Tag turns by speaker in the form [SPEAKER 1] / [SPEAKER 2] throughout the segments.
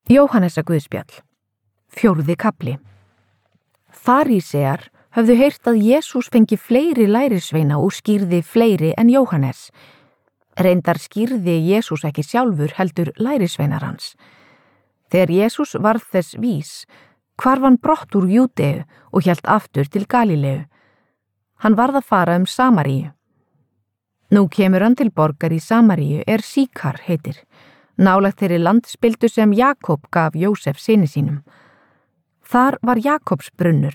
[SPEAKER 1] Jóhannesarguðspjall, 4. kafli. Farísear höfðu heyrt að Jesús fengi fleiri lærisveina og skýrði fleiri en Jóhannes. Reyndar skýrði Jesús ekki sjálfur heldur lærisveinar hans. Þegar Jesús varð þess vís, hvarf hann brott úr Júdeu og hélt aftur til Galíleu. Hann varð að fara Samaríu. Nú kemur hann til borgar í Samaríu Síkar heitir, nálægt þeirri landspildu sem Jakob gaf Jósef syni sínum. Þar var Jakobs brunnur.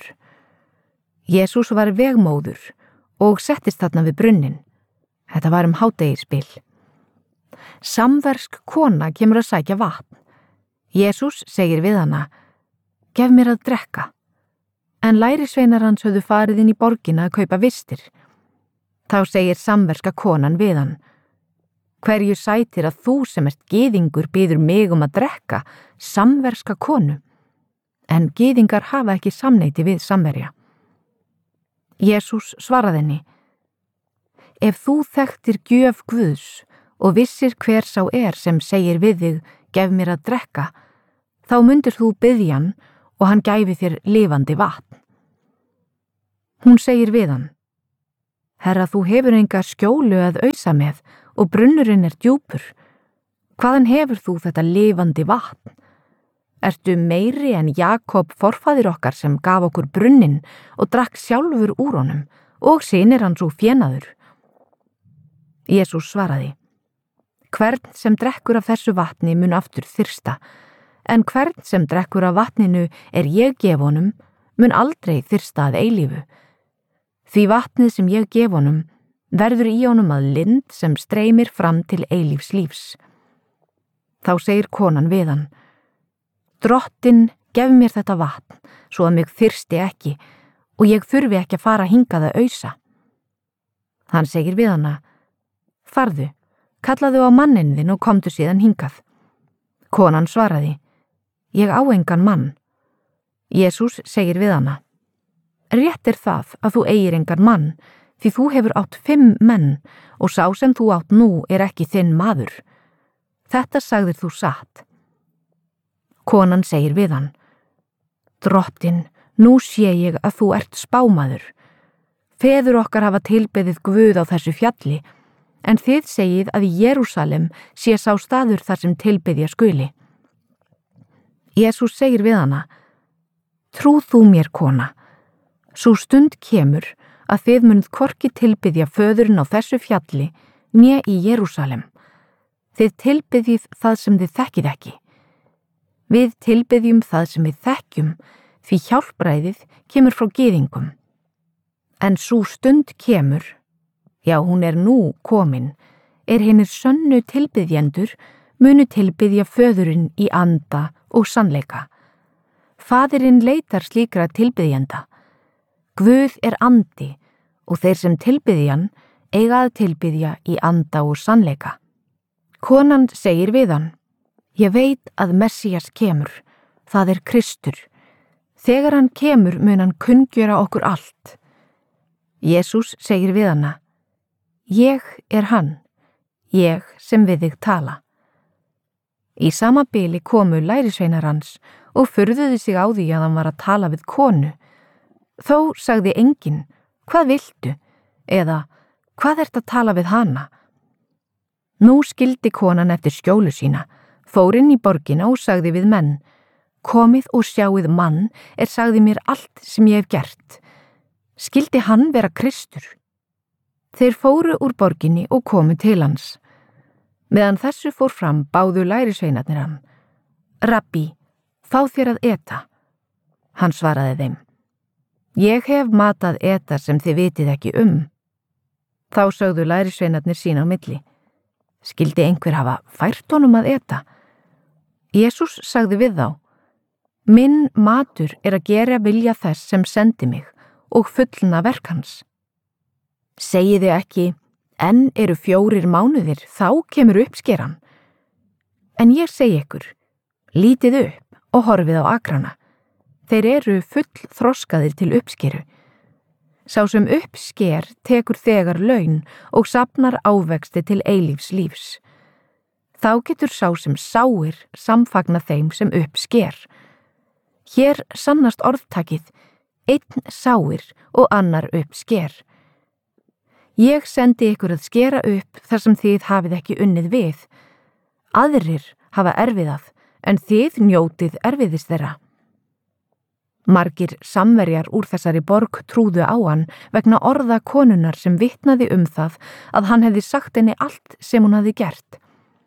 [SPEAKER 1] Jesús var vegmóður og settist þarna við brunnin. Þetta var hádegisbil. Samversk kona kemur að sækja vatn. Jesús segir við hana, gef mér að drekka. En lærisveinar hans höfðu farið inn í borgina að kaupa vistir. Þá segir samverska konan við hann, hverju sætir að þú sem ert gyðingur biður mig að drekka samverska konu? En gyðingar hafa ekki samneyti við samverja. Jesús svaraði henni, ef þú þekktir gjöf Guðs og vissir hver sá sem segir við þig, gef mér að drekka, þá mundir þú biðja hann og hann gæfi þér lifandi vatn. Hún segir við hann, Herra, þú hefur enga skjólu að ausa með og brunnurinn djúpur. Hvaðan hefur þú þetta lifandi vatn? Ertu meiri en Jakob forfaðir okkar sem gaf okkur brunnin og drakk sjálfur úr honum og synir hans og fénaður? Jesús svaraði, hvern sem drekkur af þessu vatni mun aftur þyrsta, en hvern sem drekkur af vatninu ég gef honum mun aldrei þyrsta að eilífu. Því vatnið sem ég gef honum verður í honum að lind sem streymir fram til eilífs lífs. Þá segir konan við hann, Drottinn, gef mér þetta vatn, svo að mig þyrsti ekki og ég þurfi ekki að fara hingað að ausa. Hann segir við hana, farðu, kallaðu á manninn þinn og komdu síðan hingað. Konan svaraði, ég á engan mann. Jesús segir við hana, rétt það að þú eigir engan mann, því þú hefur átt 5 menn og sá sem þú átt nú ekki þinn maður. Þetta sagðir þú satt. Konan segir við hann, Drottinn, nú sé ég að þú ert spámaður. Feður okkar hafa tilbeðið Guð á þessu fjalli, en þið segið að í Jerúsalem sé sá staður þar sem tilbeðja skuli. Jesús segir við hana, trú þú mér, kona, sú stund kemur að þið munið hvorki tilbeðja föðurinn á þessu fjalli né í Jerúsalem. Þið tilbeðjið það sem þið þekkið ekki. Við tilbeðjum það sem við þekkjum, því hjálpræðið kemur frá gyðingum. En sú stund kemur, já hún nú komin, hinir sönnu tilbeðjendur munu tilbeðja föðurinn í anda og sannleika. Faðirinn leitar slíkra tilbeðjenda. Guð andi og þeir sem tilbeðja hann eiga að tilbeðja í anda og sannleika. Konan segir við hann, ég veit að Messías kemur, það Kristur. Þegar hann kemur mun hann kunngjöra okkur allt. Jesús segir við hana, ég hann, ég sem við þig tala. Í sama bili komu lærisveinar hans og furðuðu sig á því að hann var að tala við konu. Þó sagði enginn, hvað viltu? Eða, hvað ert að tala við hana? Nú skildi konan eftir skjólu sína, fór inn í borgina og sagði við menn, komið og sjáið mann sagði mér allt sem ég hef gert. Skildi hann vera Kristur? Þeir fóru úr borginni og komu til hans. Meðan þessu fór fram báðu lærisveinarnir hann, Rabbi, fá þér að eta. Hann svaraði þeim, ég hef matað eta sem þið vitið ekki Þá sögðu lærisveinarnir sín á milli, skildi einhver hafa fært honum að eta? Jesús sagði við þá, minn matur að gera vilja þess sem sendi mig og fullna verk hans. Segiði ekki, enn 4 mánuðir, þá kemur uppskeran. En ég segi ykkur, lítið upp og horfið á akrana. Þeir full þroskaðir til uppskeru. Sá sem uppsker tekur þegar laun og safnar ávexti til eilífs lífs. Þá getur sá sem sáir samfagna þeim sem upp sker. Hér sannast orðtakið, einn sáir og annar upp sker. Ég sendi ykkur að skera upp þar sem þið hafið ekki unnið við. Aðrir hafa erfiðað, en þið njótið erfiðis þeirra. Margir samverjar úr þessari borg trúðu á hann vegna orða konunnar sem vitnaði það að hann hefði sagt henni allt sem hún hafði gert.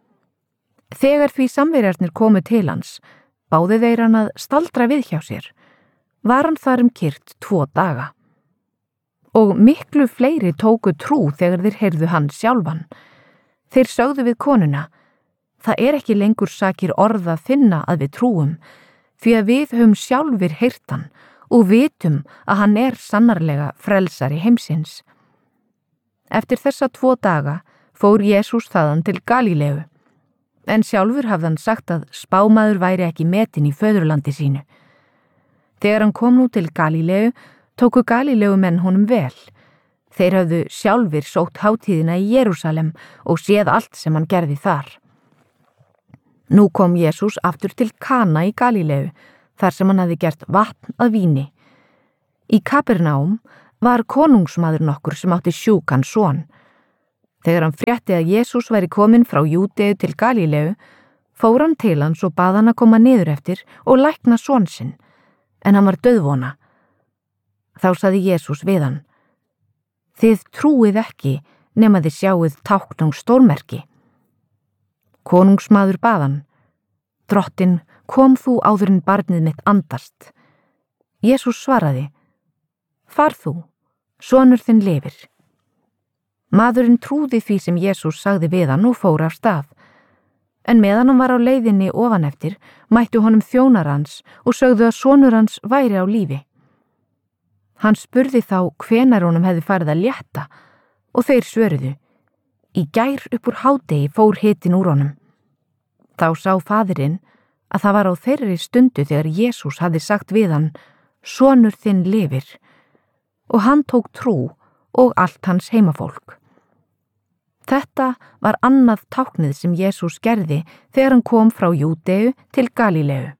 [SPEAKER 1] Þegar því samverjarnir komu til hans, báðu þeir hann að staldra við hjá sér. Var hann þar kyrt 2 daga. Og miklu fleiri tóku trú þegar þeir heyrðu hann sjálfan. Þeir sögðu við konuna, það ekki lengur sakir orða þinna að við trúum, því að við höfum sjálfir heyrt hann og vitum að hann sannarlega frelsari heimsins. Eftir þessa 2 daga fór Jesús þaðan til Galíleu, en sjálfur hafði hann sagt að spámaður væri ekki metinn í föðurlandi sínu. Þegar hann kom nú til Galíleu, tóku Galíleumenn honum vel. Þeir höfðu sjálfir sótt hátíðina í Jerúsalem og séð allt sem hann gerði þar. Nú kom Jesús aftur til Kana í Galíleu, þar sem hann hafði gert vatn að víni. Í Kapernaum var konungsmaður nokkur sem átti sjúkan son. Þegar hann frétti að Jesús væri kominn frá Júdeu til Galíleu, fór hann til hans og bað hann að koma niður eftir og lækna son sinn, en hann var dauðvona. Þá sagði Jesús við hann, þið trúið ekki nema þið sjáið tákn og stórmerki. Konungsmaður bað hann, Drottinn, kom þú áður en barnið mitt andast. Jesús svaraði, far þú, sonur þinn lifir. Maðurinn trúði því sem Jesús sagði við hann og fór af stað. En meðan hann var á leiðinni ofan eftir, mættu honum þjónar hans og sögðu að sonur hans væri á lífi. Hann spurði þá hvenær honum hefði farið að létta og þeir svöruðu, í gær upp úr hádegi fór hitinn úr honum. Þá sá faðirinn að það var á þeirri stundu þegar Jesús hafði sagt við hann, sonur þinn lifir, og hann tók trú og allt hans heimafólk. Þetta var annað táknið sem Jesús gerði þegar hann kom frá Júdeu til Galíleu.